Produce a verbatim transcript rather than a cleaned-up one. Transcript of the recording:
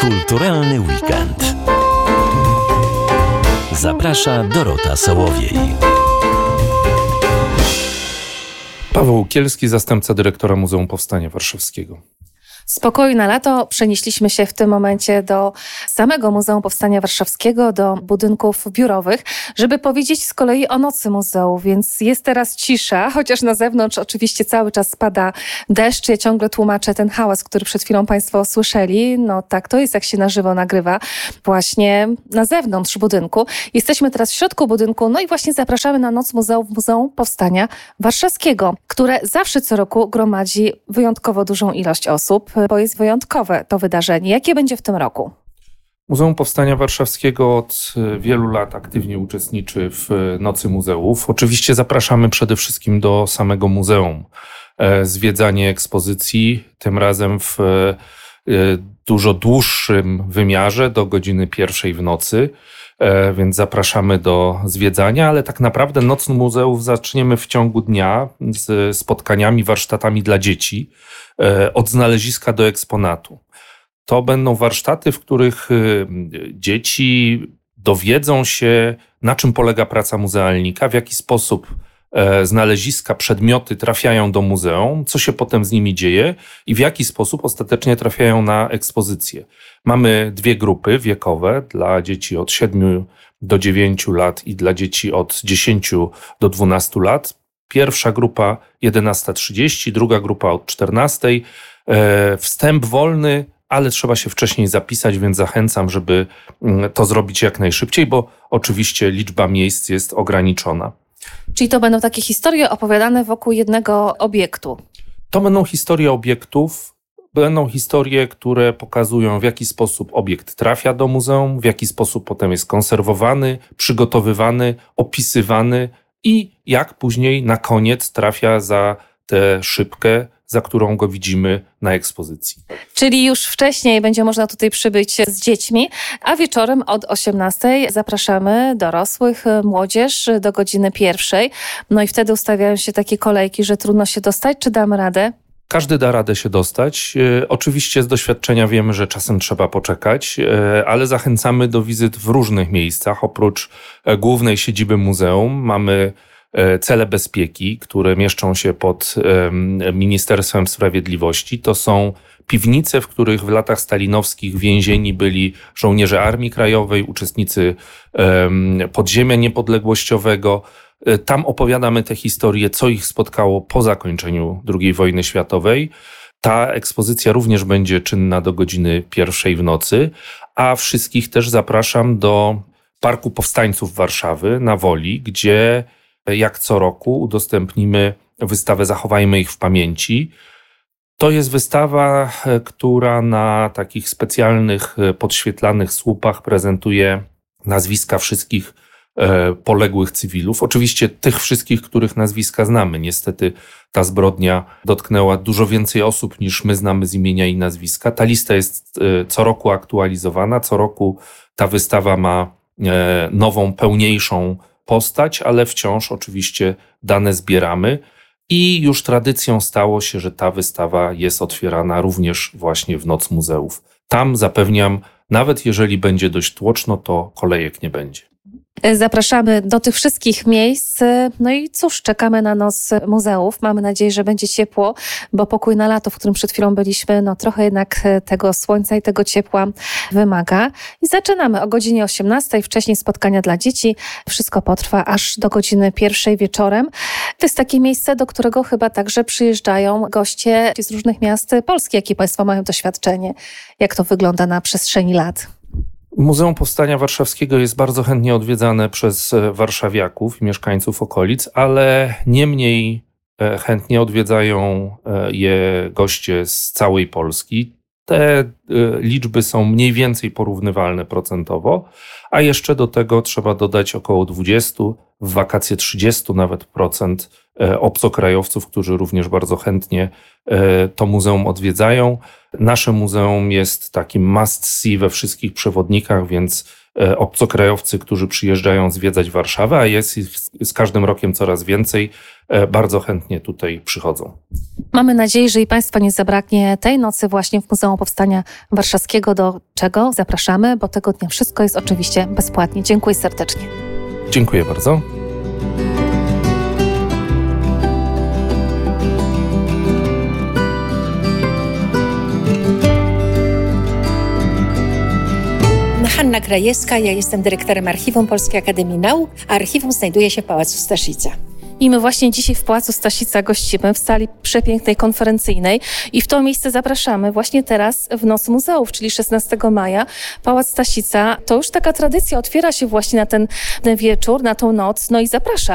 Kulturalny weekend. Zaprasza Dorota Sołowiej. Paweł Łukielski, zastępca dyrektora Muzeum Powstania Warszawskiego. Spokoju na lato przenieśliśmy się w tym momencie do samego Muzeum Powstania Warszawskiego, do budynków biurowych, żeby powiedzieć z kolei o nocy muzeum, więc jest teraz cisza, chociaż na zewnątrz oczywiście cały czas spada deszcz. Ja ciągle tłumaczę ten hałas, który przed chwilą Państwo słyszeli. No tak, to jest jak się na żywo nagrywa właśnie na zewnątrz budynku. Jesteśmy teraz w środku budynku, no i właśnie zapraszamy na Noc Muzeum Muzeum Powstania Warszawskiego, które zawsze co roku gromadzi wyjątkowo dużą ilość osób, bo jest wyjątkowe to wydarzenie. Jakie będzie w tym roku? Muzeum Powstania Warszawskiego od wielu lat aktywnie uczestniczy w Nocy Muzeów. Oczywiście zapraszamy przede wszystkim do samego muzeum. Zwiedzanie ekspozycji, tym razem w dużo dłuższym wymiarze, do godziny pierwszej w nocy, więc zapraszamy do zwiedzania, ale tak naprawdę Noc Muzeów zaczniemy w ciągu dnia z spotkaniami, warsztatami dla dzieci, od znaleziska do eksponatu. To będą warsztaty, w których dzieci dowiedzą się, na czym polega praca muzealnika, w jaki sposób znaleziska, przedmioty trafiają do muzeum, co się potem z nimi dzieje i w jaki sposób ostatecznie trafiają na ekspozycję. Mamy dwie grupy wiekowe dla dzieci od siedmiu do dziewięciu lat i dla dzieci od dziesięciu do dwunastu lat. Pierwsza grupa jedenasta trzydzieści, druga grupa od czternastej. Wstęp wolny, ale trzeba się wcześniej zapisać, więc zachęcam, żeby to zrobić jak najszybciej, bo oczywiście liczba miejsc jest ograniczona. Czyli to będą takie historie opowiadane wokół jednego obiektu? To będą historie obiektów, będą historie, które pokazują, w jaki sposób obiekt trafia do muzeum, w jaki sposób potem jest konserwowany, przygotowywany, opisywany i jak później na koniec trafia za tę szybkę, za którą go widzimy na ekspozycji. Czyli już wcześniej będzie można tutaj przybyć z dziećmi, a wieczorem od osiemnastej zapraszamy dorosłych, młodzież do godziny pierwszej. No i wtedy ustawiają się takie kolejki, że trudno się dostać. Czy damy radę? Każdy da radę się dostać. Oczywiście z doświadczenia wiemy, że czasem trzeba poczekać, ale zachęcamy do wizyt w różnych miejscach. Oprócz głównej siedziby muzeum mamy cele bezpieki, które mieszczą się pod Ministerstwem Sprawiedliwości. To są piwnice, w których w latach stalinowskich więzieni byli żołnierze Armii Krajowej, uczestnicy podziemia niepodległościowego. Tam opowiadamy te historie, co ich spotkało po zakończeniu drugiej wojny światowej. Ta ekspozycja również będzie czynna do godziny pierwszej w nocy, a wszystkich też zapraszam do Parku Powstańców Warszawy na Woli, gdzie jak co roku udostępnimy wystawę Zachowajmy ich w pamięci. To jest wystawa, która na takich specjalnych, podświetlanych słupach prezentuje nazwiska wszystkich poległych cywilów. Oczywiście tych wszystkich, których nazwiska znamy. Niestety ta zbrodnia dotknęła dużo więcej osób niż my znamy z imienia i nazwiska. Ta lista jest co roku aktualizowana. Co roku ta wystawa ma nową, pełniejszą postać, ale wciąż oczywiście dane zbieramy i już tradycją stało się, że ta wystawa jest otwierana również właśnie w Noc Muzeów. Tam zapewniam, nawet jeżeli będzie dość tłoczno, to kolejek nie będzie. Zapraszamy do tych wszystkich miejsc. No i cóż, czekamy na Noc Muzeów. Mamy nadzieję, że będzie ciepło, bo pokój na lato, w którym przed chwilą byliśmy, no trochę jednak tego słońca i tego ciepła wymaga. I zaczynamy o godzinie osiemnastej, wcześniej spotkania dla dzieci. Wszystko potrwa aż do godziny pierwszej wieczorem. To jest takie miejsce, do którego chyba także przyjeżdżają goście z różnych miast Polski. Jakie Państwo mają doświadczenie? Jak to wygląda na przestrzeni lat? Muzeum Powstania Warszawskiego jest bardzo chętnie odwiedzane przez warszawiaków i mieszkańców okolic, ale nie mniej chętnie odwiedzają je goście z całej Polski. Te liczby są mniej więcej porównywalne procentowo, a jeszcze do tego trzeba dodać około dwudziestu, w wakacje trzydzieści nawet procent obcokrajowców, którzy również bardzo chętnie to muzeum odwiedzają. Nasze muzeum jest takim must see we wszystkich przewodnikach, więc obcokrajowcy, którzy przyjeżdżają zwiedzać Warszawę, a jest ich z każdym rokiem coraz więcej, bardzo chętnie tutaj przychodzą. Mamy nadzieję, że i Państwa nie zabraknie tej nocy właśnie w Muzeum Powstania Warszawskiego, do czego zapraszamy, bo tego dnia wszystko jest oczywiście bezpłatnie. Dziękuję serdecznie. Dziękuję bardzo. Hanna Krajewska, ja jestem dyrektorem Archiwum Polskiej Akademii Nauk, a archiwum znajduje się w Pałacu Staszica. I my właśnie dzisiaj w Pałacu Staszica gościmy w sali przepięknej konferencyjnej i w to miejsce zapraszamy właśnie teraz w Noc Muzeów, czyli szesnastego maja. Pałac Staszica to już taka tradycja, otwiera się właśnie na ten wieczór, na tą noc, no i zaprasza